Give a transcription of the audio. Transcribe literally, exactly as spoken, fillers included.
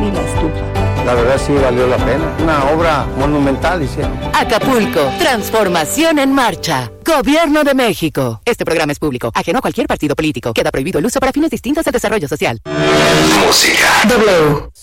y la estufa. La verdad sí valió la pena. Una obra monumental hicieron. Acapulco, transformación en marcha. Gobierno de México. Este programa es público, ajeno a cualquier partido político. Queda prohibido el uso para fines distintos del desarrollo social. Música. W.